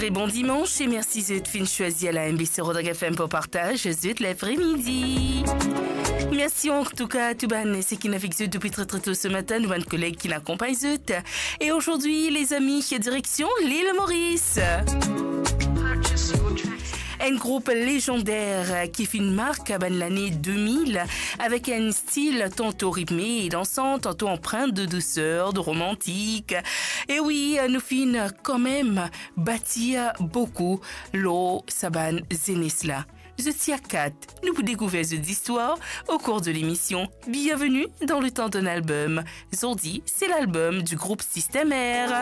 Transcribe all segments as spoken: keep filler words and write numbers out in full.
Très bon dimanche et merci de fin choisi à la M B C Rodrigue F M pour partage zut l'après-midi. Merci en tout cas à tout ban c'est qui navigue zut depuis très très tôt ce matin, nous un collègue qui l'accompagne zut. Et aujourd'hui les amis, direction l'île Maurice. Un groupe légendaire qui fait une marque à l'année deux mille avec un style tantôt rythmé et dansant, tantôt empreint de douceur, de romantique. Et oui, nous finissons quand même bâtir beaucoup l'eau saban zenesla. Je tiens quatre. Nous vous découvrez cette histoire au cours de l'émission. Bienvenue dans le temps d'un album. Zordi, c'est l'album du groupe Système R.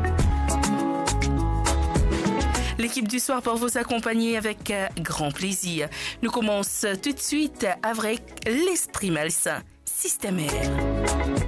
L'équipe du soir pour vous accompagner avec grand plaisir. Nous commençons tout de suite avec l'esprit malsain, Système R.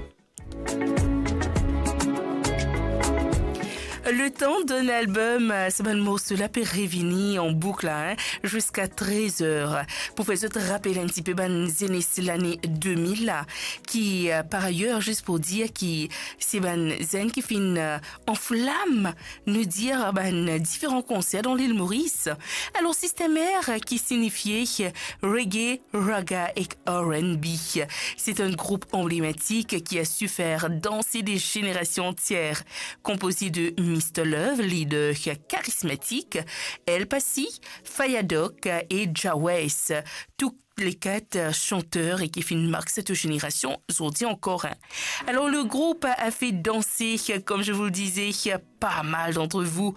Le temps d'un album, c'est un mot cela peut revenir en boucle hein, jusqu'à treize heures. Pour faire te rappeler un petit peu ben l'année deux mille là, qui par ailleurs juste pour dire qui c'est ben zen qui finit en flamme nous dire ben différents concerts dans l'île Maurice. Alors Système R qui signifiait reggae, raga et R and B. C'est un groupe emblématique qui a su faire danser des générations entières, composé de mister Love, leader charismatique, El Passi, Fayadoc et Jawes, tous les quatre chanteurs et qui fait une marque cette génération, aujourd'hui encore un. Alors le groupe a fait danser, comme je vous le disais, pas mal d'entre vous